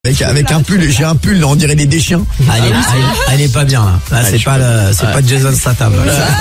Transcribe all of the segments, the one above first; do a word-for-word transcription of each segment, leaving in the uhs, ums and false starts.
Avec, avec un pull, j'ai un pull, là, on dirait des déchiens. Ah, elle, est, elle, elle est pas bien là. Là, c'est pas le, c'est pas Jason Statham.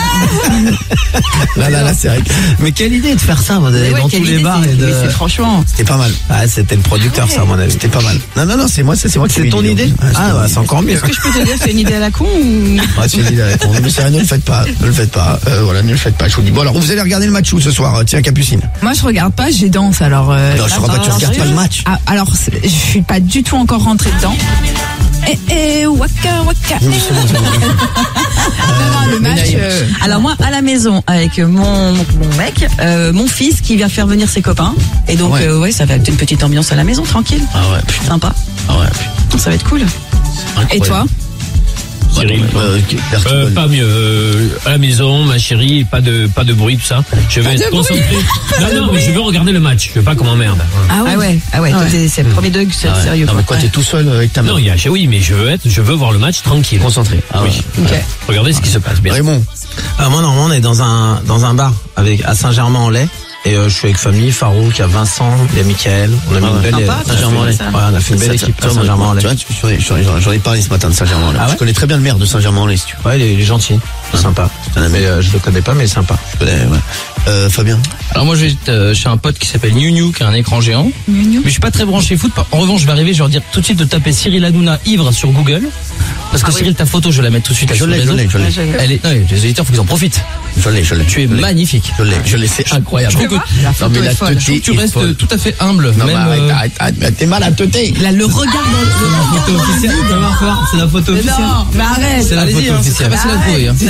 Là, là, là, c'est vrai. Mais quelle idée de faire ça, moi, d'aller ouais, dans tous les bars et de. Mais c'est franchement. C'était pas mal. Ah, c'était le producteur, ça, à mon avis. C'était pas mal. Non, non, non, c'est moi, c'est moi qui C'est l'ai ton dit, idée? donc. Ouais, Ah, bah, c'est encore mieux. Est-ce que je peux te dire c'est une idée à la con ou... Ouais, c'est une idée à la con. Mais c'est rien, ne le faites pas. Ne le faites pas. Euh, voilà, ne le faites pas. Je vous dis. Bon, alors, vous allez regarder le match où ce soir? Tiens, Capucine. Moi, je regarde pas, j'ai danse, alors... Euh, Alors, je crois pas que tu regardes pas le match. Ah, alors, c'est- je suis pas du tout encore rentrée dedans. Eh, eh, waka, waka. Oui, c'est bon, c'est bon. Non, non, le match... euh, Alors moi, à la maison, avec mon, mon mec, euh, mon fils qui vient faire venir ses copains. Et donc, Ouais. ouais, euh, ouais ça va être une petite ambiance à la maison, tranquille. Ah ouais, putain. Sympa. Ah ouais, putain. Ça va être cool. Et toi? Cyril. Euh, Bertrand, Euh, pas mieux. Euh, à la maison, ma chérie, pas de pas de bruit, tout ça. Je vais être concentré. Non, non, mais je veux regarder le match. Je veux pas qu'on m'emmerde. Ah ouais, ah ouais, ah ouais, toi, t'es- c'est le premier degré, c'est Ah ouais. sérieux. Non, quoi. mais quoi, t'es tout seul avec ta mère? Non, il y a, oui, mais je veux être, je veux voir le match tranquille. Concentré. Ah oui. ouais. Ok. Regardez ce qui se passe. Bien. Raymond. Ah, moi, normalement, on est dans un, dans un bar avec, à Saint-Germain-en-Laye. Et euh, je suis avec famille, Farouk, il y a Vincent, il y a Mickaël. On a mis Ah une ouais. belle Sympa, euh, Saint-Germain-en-Laye. Ouais, on a fait une belle Ça, équipe ça, à ça, Saint-Germain-en-Laye. Tu vois, tu- j'en ai- j'en- j'en ai parlé ce matin de Saint-Germain-en-Laye. Ah ouais Je connais très bien le maire de Saint-Germain-en-Laye, si tu veux. Ouais, il est, il est gentil, c'est sympa. un ami. Mais euh, je le connais pas, mais sympa. Je connais, ouais. Euh, Fabien. Alors moi je vais être euh, chez un pote qui s'appelle New New qui a un écran géant. Gnu, gnu. Mais je suis pas très branché foot. En revanche je vais arriver, je vais leur dire tout de suite de taper Cyril Hanouna ivre sur Google. Parce que Cyril ta photo je vais la mettre tout de suite Je sur le l'ai, je réseau. l'ai, je l'ai. Elle est, non, mais les auditeurs faut qu'ils en profitent. Je l'ai, je l'ai. Tu es Je l'ai. magnifique. Je l'ai, je l'ai, c'est incroyable. Je trouve que La Non, photo mais la est folle. teuté tu est restes folle. tout à fait humble. Non, mais même, arrête, euh, arrête, arrête, mais t'es mal à teuter. Là, le regard dans la photo officielle. Tu vas voir, tu vas voir, c'est la photo officielle. Non, mais arrête. C'est la Allez-y, photo hein, c'est officielle. très Facile à trouver. hein.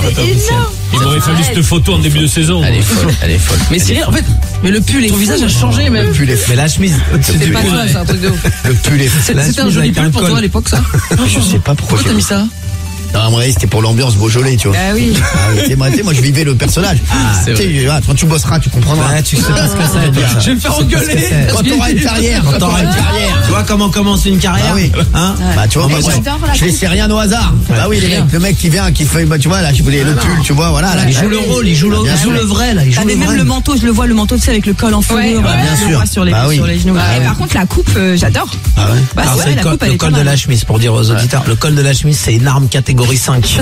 Il m'aurait fallu cette photo en début de saison. Elle est folle, elle est folle. Mais Cyril, en fait, Mais le pull est ton fou. visage a changé même. Le pull est Mais la chemise, C'est pas toi, c'est un truc de ouf. Le pull est C'est- la C'était un chemise joli avec un pull pour col. toi à l'époque ça. Je sais pas pourquoi. Pourquoi t'as mis ça? Non, à mon avis, c'était pour l'ambiance Beaujolais, tu vois. Ah oui. Ah oui, c'est moi, tu sais, moi, je vivais le personnage. c'est Tu sais, voilà, quand tu bosseras, tu comprendras. Ouais, tu sais pas ce que c'est. toi. Je vais me faire engueuler. Quand t'auras une carrière, quand t'auras une carrière. Tu vois comment commence une carrière? Ah oui. Hein? Bah, tu vois, moi, j'adore la je laissais rien au hasard. Bah oui, les mecs, le mec qui vient, qui fait, bah, tu vois, là, je voulais le pull, tu vois, voilà, là. Il joue le rôle, il joue le, Bien il joue sûr. le vrai, là. Il joue T'avais le même vrai. le manteau, je le vois, le manteau, tu sais, avec le col en fourrure. Ouais, euh, bah, bien je le sûr. vois sur les, Bah oui. sur les genoux. Ouais, Ouais. par contre, la coupe, euh, j'adore. Ah ouais. Bah, Alors, ouais, c'est la le, col, coupe, elle le est col pas de mal. la chemise, pour dire aux auditeurs. Le col de la chemise, c'est une arme catégorie cinq.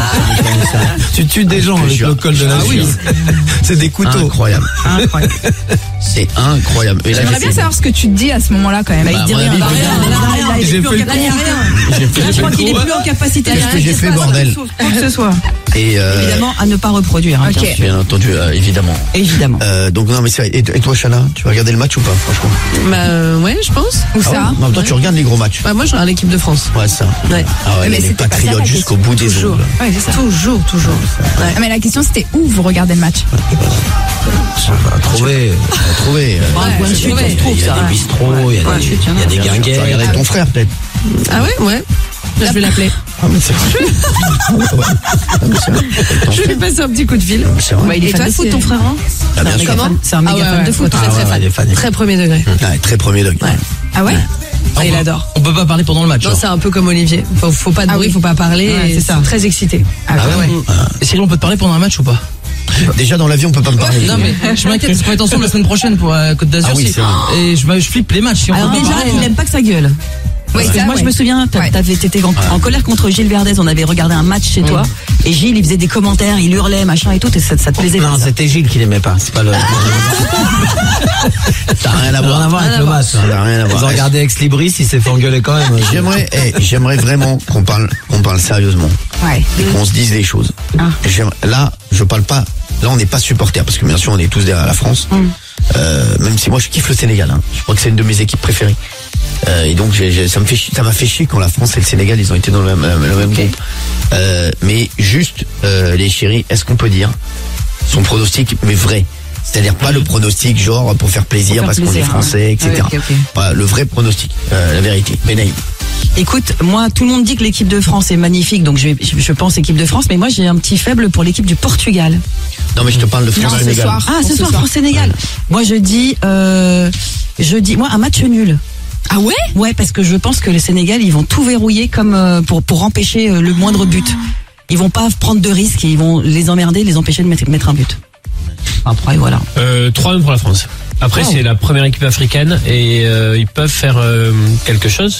Tu tues des gens avec jure. le col de la Ah oui. chemise. C'est des couteaux. Incroyable. Incroyable. C'est incroyable. Et là, J'aimerais j'ai bien fait- savoir ce que tu te dis à ce moment-là quand même. Bah, il à dit mon rien. avis, Bah, il rien. veut Là, là, là, il est J'ai plus en fait le capacité. J'ai fait Là, le je crois qu'il est coup. plus en capacité. Qu'est-ce que j'ai fait, bordel? Quoi que ce soit. Et, euh, Évidemment, à ne pas reproduire. hein, Ok. bien sûr. bien entendu, euh, évidemment. Évidemment. Euh, donc, non, mais c'est vrai. Et, et toi, Chana, tu vas regarder le match ou pas, franchement? Bah euh, ouais, je pense. Où Ah ouais ça? Non, toi, tu regardes les gros matchs. Bah moi je regarde l'équipe de France. Ouais, ça. Ouais. Ah ouais, Mais les c'était pas ça, patriotes la jusqu'au question. bout des Toujours. ongles. Ouais, c'est ça. Toujours, toujours. Ouais. Ah, mais la question c'était où vous regardez le match? On va trouver. On va trouver. euh, Bon, un point de chute, ouais. on se trouve Il y a ça. des bistrots, il y a des, il y a des Tu vas regarder guinguettes. avec ton frère, peut-être. Ah ouais, ouais. Là, je vais l'appeler. Ah, mais c'est vrai. Ah, ouais. Ah, mais c'est vrai. Avec ton Je vais lui frère. passer un petit coup de fil. C'est vrai. Ouais, il est Et fan toi, de foot, c'est- ton frère, hein? Ah, bien C'est un sûr. méga fan- C'est un méga Ah ouais, fan ouais. de foot. Très, Ah très ouais, fan. il est fan. Très premier degré. Ouais, très premier degré. Ouais. Ah ouais? Ah, il adore. On peut pas parler pendant le match. Non, genre. c'est un peu comme Olivier. Faut, faut pas de Ah bruit, oui. faut pas parler. Ouais, et c'est ça. Très excité. Ah ouais. Et Cyril, on peut te parler pendant un match ou pas? Déjà, dans l'avion, on peut pas me parler. Non mais je m'inquiète parce qu'on est ensemble la semaine prochaine pour la Côte d'Azur. Ah oui, si- c'est vrai. Et je, je flippe les matchs. Si on Alors peut pas déjà, parler, il n'aime pas que ça gueule. Oui, Parce que ça, moi, ouais. je me souviens, t'a- Ouais. t'avais été en, en colère contre Gilles Verdez. On avait regardé un match chez toi. Et Gilles, il faisait des commentaires, il hurlait, machin et tout. Et ça, ça te plaisait Non, pas, ça. c'était Gilles qui l'aimait pas. C'est pas le. Ça n'a rien à Ça n'a rien à voir. voir avec le match. Ça n'a rien à Ils voir. ont regardé Ex Libris, il s'est fait engueuler quand même. J'aimerais, eh, j'aimerais vraiment qu'on parle, qu'on parle sérieusement. Ouais. Et qu'on se dise les choses. Ah. J'aime- Là, je parle pas. Là, on n'est pas supporters parce que bien sûr, on est tous derrière la France. Euh, même si moi, je kiffe le Sénégal. Hein. Je crois que c'est une de mes équipes préférées. Euh, et donc, j'ai, j'ai- ça me fait, chi- ça m'a fait chier quand la France et le Sénégal, ils ont été dans le même, le même groupe. Euh, mais juste, euh, les chéris, est-ce qu'on peut dire son pronostic, mais vrai? C'est-à-dire pas le pronostic genre pour faire plaisir Pour faire parce qu'on est plaisir, français, hein. et cetera. Ah oui, ok, ok. Voilà, le vrai pronostic, euh, la vérité. Benaï. Écoute, moi, tout le monde dit que l'équipe de France est magnifique, donc je, vais- je, je pense équipe de France, mais moi, j'ai un petit faible pour l'équipe du Portugal. Non, mais je te parle de Non, ce France-Sénégal. soir. Ah, Pour ce ce soir, soir. France-Sénégal. Moi, je dis, euh, je dis, moi, un match nul. Ah ouais? Ouais, parce que je pense que le Sénégal, ils vont tout verrouiller comme euh, pour pour empêcher euh, le moindre but. Ils vont pas prendre de risques et ils vont les emmerder, les empêcher de mettre, mettre un but. Après, voilà. Euh, trois un pour la France. Après, Wow. c'est la première équipe africaine et euh, ils peuvent faire euh, quelque chose.